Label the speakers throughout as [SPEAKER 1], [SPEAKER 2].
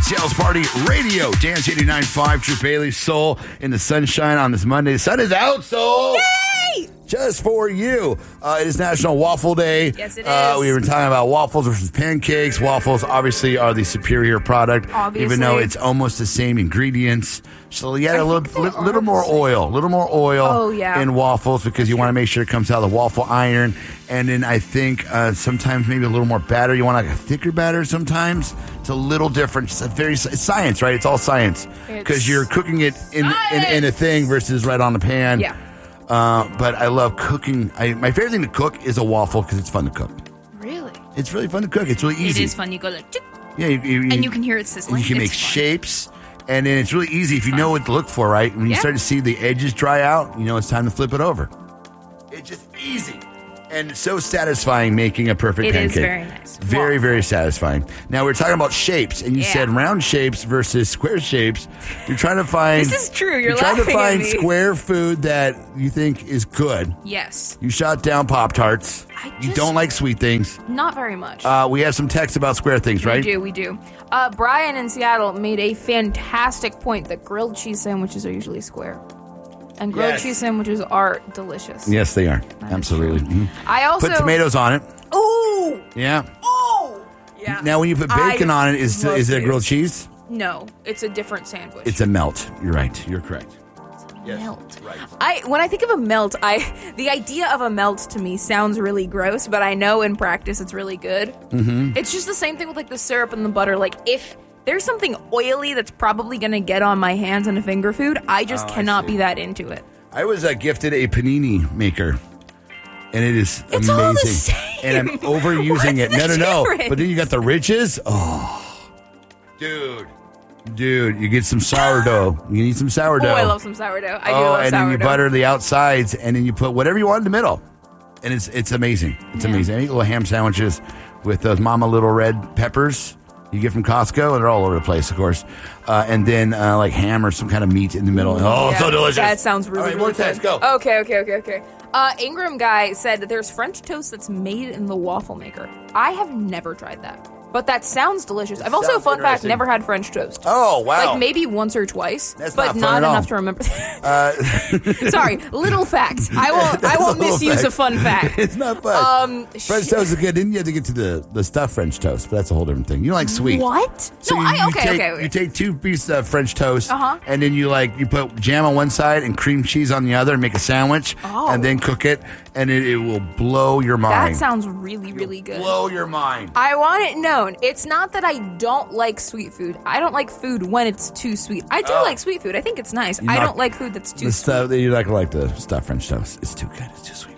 [SPEAKER 1] Seattle's Party Radio. Dance 89.5, True Bailey, Soul in the sunshine on this Monday. The sun is out, Soul.
[SPEAKER 2] Yay!
[SPEAKER 1] Just for you. It is National Waffle Day.
[SPEAKER 2] Yes, it is.
[SPEAKER 1] We've been talking about waffles versus pancakes. Waffles obviously are the superior product.
[SPEAKER 2] Obviously.
[SPEAKER 1] Even though it's almost the same ingredients. So you add a little more oil.
[SPEAKER 2] Oh, yeah.
[SPEAKER 1] in waffles because you want to make sure it comes out of the waffle iron. And then I think sometimes maybe a little more batter. You want like a thicker batter sometimes. It's a little different. It's science, right? It's all science. Because you're cooking it in a thing versus right on the pan.
[SPEAKER 2] Yeah.
[SPEAKER 1] But I love cooking. My favorite thing to cook is a waffle because it's fun to cook.
[SPEAKER 2] Really?
[SPEAKER 1] It's really fun to cook. It's really easy.
[SPEAKER 2] It is fun. You go like,
[SPEAKER 1] yeah,
[SPEAKER 2] and you can hear it sizzling.
[SPEAKER 1] You can make shapes, and then it's really easy if you know what to look for, right? When you start to see the edges dry out, you know it's time to flip it over. It's just easy. And it's so satisfying making a perfect pancake.
[SPEAKER 2] It is very nice.
[SPEAKER 1] Very, very satisfying. Now, we're talking about shapes, and you said round shapes versus square shapes. You're trying to find...
[SPEAKER 2] This is true. You're
[SPEAKER 1] trying to
[SPEAKER 2] laughing
[SPEAKER 1] find
[SPEAKER 2] at me.
[SPEAKER 1] square food that you think is good.
[SPEAKER 2] Yes.
[SPEAKER 1] You shot down Pop-Tarts. You don't like sweet things.
[SPEAKER 2] Not very much.
[SPEAKER 1] We have some text about square things, right?
[SPEAKER 2] We do. Brian in Seattle made a fantastic point that grilled cheese sandwiches are usually square. And grilled cheese sandwiches are delicious.
[SPEAKER 1] Yes, they are. Absolutely. Mm-hmm.
[SPEAKER 2] I also...
[SPEAKER 1] Put tomatoes on it.
[SPEAKER 2] Ooh!
[SPEAKER 1] Yeah.
[SPEAKER 2] Oh! Yeah.
[SPEAKER 1] Now, when you put bacon on it, is it a grilled cheese?
[SPEAKER 2] No, it's a different sandwich.
[SPEAKER 1] It's a melt. You're right. You're correct.
[SPEAKER 2] Melt.
[SPEAKER 1] Right.
[SPEAKER 2] When I think of a melt, the idea of a melt to me sounds really gross, but I know in practice it's really good. Mm-hmm. It's just the same thing with like the syrup and the butter. Like if there's something oily that's probably going to get on my hands and a finger food, I just cannot be that into it.
[SPEAKER 1] I was gifted a panini maker, and it is
[SPEAKER 2] it's
[SPEAKER 1] amazing.
[SPEAKER 2] All the same.
[SPEAKER 1] And I'm overusing it. No.
[SPEAKER 2] Difference?
[SPEAKER 1] But then you got the ridges. Oh, dude, you get some sourdough. You need some sourdough.
[SPEAKER 2] Oh, I love some sourdough. I do love
[SPEAKER 1] and
[SPEAKER 2] sourdough.
[SPEAKER 1] then you butter the outsides, and then you put whatever you want in the middle. And it's amazing. It's amazing. I eat little ham sandwiches with those Mama Little Red peppers you get from Costco, and they're all over the place, of course. And then like ham or some kind of meat in the middle. Oh, so delicious.
[SPEAKER 2] That sounds really,
[SPEAKER 1] all right,
[SPEAKER 2] really
[SPEAKER 1] more text,
[SPEAKER 2] good.
[SPEAKER 1] go.
[SPEAKER 2] Okay. Ingram guy said that there's French toast that's made in the waffle maker. I have never tried that. But that sounds delicious. I've also, fun fact, never had French toast.
[SPEAKER 1] Oh, wow.
[SPEAKER 2] Like maybe once or twice.
[SPEAKER 1] That's
[SPEAKER 2] but
[SPEAKER 1] not
[SPEAKER 2] enough to remember. Sorry, little fact. I won't misuse a fun fact.
[SPEAKER 1] It's not fun. French toast is good. Then you have to get to the stuffed French toast, but that's a whole different thing. You don't like sweet.
[SPEAKER 2] What?
[SPEAKER 1] So
[SPEAKER 2] okay.
[SPEAKER 1] You take 2 pieces of French toast, and then you put jam on one side and cream cheese on the other and make a sandwich, and then cook it, and it will blow your mind.
[SPEAKER 2] That sounds really, really good.
[SPEAKER 1] Blow your mind.
[SPEAKER 2] I want it known. It's not that I don't like sweet food. I don't like food when it's too sweet. I do like sweet food. I think it's nice. I don't like food that's too sweet.
[SPEAKER 1] You're not going to like the stuffed French toast. It's too good. It's too sweet.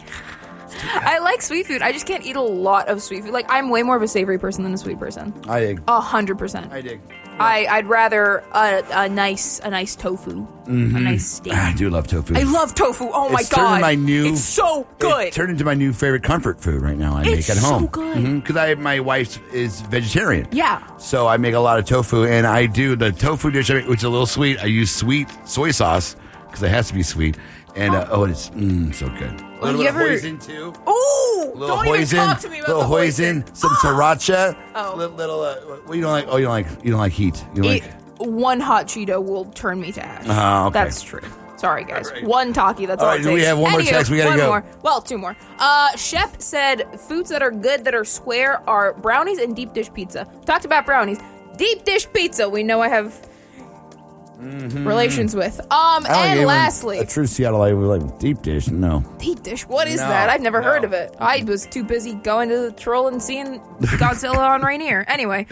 [SPEAKER 2] I like sweet food. I just can't eat a lot of sweet food. Like, I'm way more of a savory person than a sweet person.
[SPEAKER 1] I dig.
[SPEAKER 2] 100%.
[SPEAKER 1] I dig.
[SPEAKER 2] I'd rather a nice tofu, a nice steak.
[SPEAKER 1] I do love tofu.
[SPEAKER 2] I love tofu. Oh my god, it's so good.
[SPEAKER 1] It turned into my new favorite comfort food right now. I make at home.
[SPEAKER 2] It's so good
[SPEAKER 1] because my wife is vegetarian.
[SPEAKER 2] Yeah,
[SPEAKER 1] so I make a lot of tofu, and I do the tofu dish, which is a little sweet. I use sweet soy sauce because it has to be sweet, and it's so good. A little bit of hoisin too.
[SPEAKER 2] Ooh,
[SPEAKER 1] don't
[SPEAKER 2] even talk to me about
[SPEAKER 1] little
[SPEAKER 2] the
[SPEAKER 1] hoisin, some sriracha.
[SPEAKER 2] Oh,
[SPEAKER 1] What you don't like? Oh, you don't like heat. You like
[SPEAKER 2] one hot Cheeto will turn me to ash.
[SPEAKER 1] Okay.
[SPEAKER 2] That's true. Sorry, guys.
[SPEAKER 1] Right.
[SPEAKER 2] One Taki, that's all it takes.
[SPEAKER 1] We have one more text. We gotta go.
[SPEAKER 2] More. Well, 2 more. Chef said foods that are good that are square are brownies and deep dish pizza. Talked about brownies. Deep dish pizza, we know I have relations with. And lastly,
[SPEAKER 1] a true Seattleite would like deep dish. No.
[SPEAKER 2] Deep dish? What is that? I've never heard of it. I was too busy going to the troll and seeing Godzilla on Rainier. Anyway,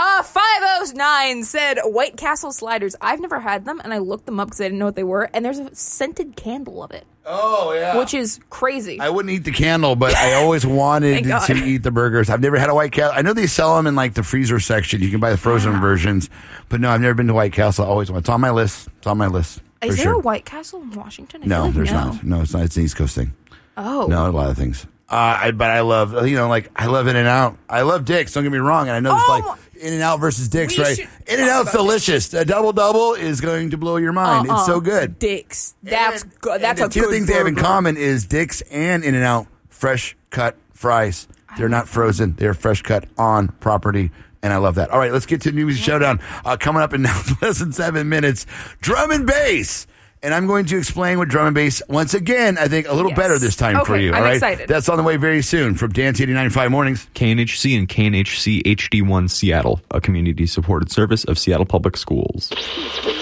[SPEAKER 2] 509 said White Castle sliders. I've never had them, and I looked them up because I didn't know what they were, and there's a scented candle of it.
[SPEAKER 1] Oh, yeah.
[SPEAKER 2] Which is crazy.
[SPEAKER 1] I wouldn't eat the candle, but I always wanted to eat the burgers. I've never had a White Castle. I know they sell them in like the freezer section. You can buy the frozen versions. But no, I've never been to White Castle. I always want. It's on my list. It's on my list.
[SPEAKER 2] Is there a White Castle in Washington?
[SPEAKER 1] No, there's not. No, it's not. It's an East Coast thing.
[SPEAKER 2] Oh.
[SPEAKER 1] No, a lot of things. But I love, I love In-N-Out. I love Dick's. Don't get me wrong. And I know it's In-N-Out versus Dick's, right? In-N-Out's delicious. A double is going to blow your mind. It's so good.
[SPEAKER 2] Dick's. That's good. That's a good
[SPEAKER 1] The two things they have in common is Dick's and In-N-Out fresh cut fries. They're not frozen. They're fresh cut on property. And I love that. All right, let's get to New Music Showdown. Coming up in now less than 7 minutes, drum and bass. And I'm going to explain what drum and bass, once again, I think a little better this time for you.
[SPEAKER 2] I'm
[SPEAKER 1] all right?
[SPEAKER 2] excited.
[SPEAKER 1] That's on the way very soon from Dance 89.5 Mornings.
[SPEAKER 3] KNHC and KNHC HD1 Seattle, a community-supported service of Seattle Public Schools.